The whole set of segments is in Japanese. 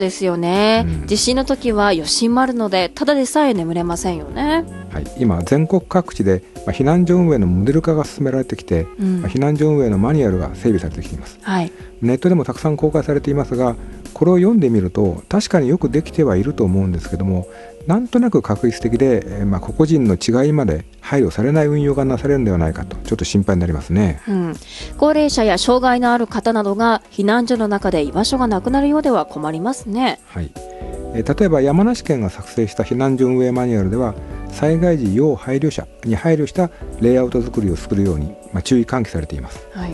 ですよね、地震の時は余震もあるのでただでさえ眠れませんよね。 はい、今全国各地で、避難所運営のモデル化が進められてきて、避難所運営のマニュアルが整備されてきています。 はい、 ネットでもたくさん公開されていますが、これを読んでみると確かによくできてはいると思うんですけども、なんとなく確率的で、個々人の違いまで配慮されない運用がなされるのではないかとちょっと心配になりますね。 高齢者や障害のある方などが避難所の中で居場所がなくなるようでは困りますね。 はい、例えば山梨県が作成した避難所運営マニュアルでは、災害時要配慮者に配慮したレイアウト作りを作るように、注意喚起されています。はい、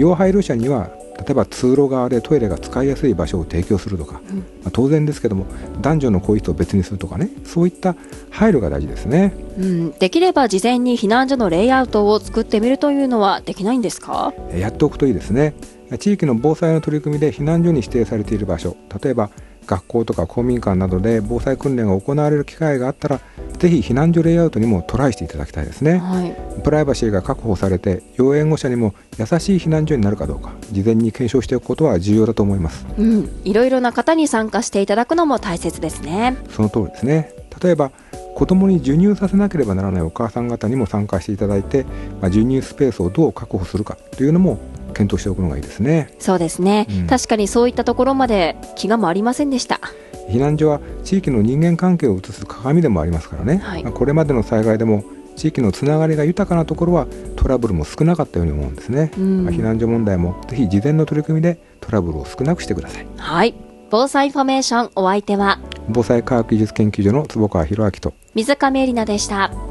要配慮者には例えば通路側でトイレが使いやすい場所を提供するとか、当然ですけども男女の更衣室を別にするとかね、そういった配慮が大事ですね。 できれば事前に避難所のレイアウトを作ってみるというのはできないんですか？ やっておくといいですね。地域の防災の取り組みで避難所に指定されている場所、例えば学校とか公民館などで防災訓練が行われる機会があったら、ぜひ避難所レイアウトにもトライしていただきたいですね。はい、プライバシーが確保されて要援護者にも優しい避難所になるかどうか、事前に検証しておくことは重要だと思います。 いろいろな方に参加していただくのも大切ですね。 その通りですね。例えば子供に授乳させなければならないお母さん方にも参加していただいて、授乳スペースをどう確保するかというのも検討しておくのがいいですね。 そうですね、確かにそういったところまで気が回りませんでした。 避難所は地域の人間関係を映す鏡でもありますからね。はい、これまでの災害でも地域のつながりが豊かなところはトラブルも少なかったように思うんですね。避難所問題もぜひ事前の取り組みでトラブルを少なくしてください。 はい、防災インフォメーション、お相手は防災科学技術研究所の坪川博明と水上恵里奈でした。